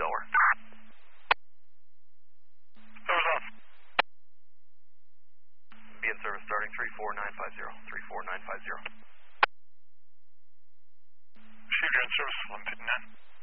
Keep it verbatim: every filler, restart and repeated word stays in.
Delaware. Those off. Be in service starting three four nine five zero. three four nine five zero. Receive your in service one fifty-nine.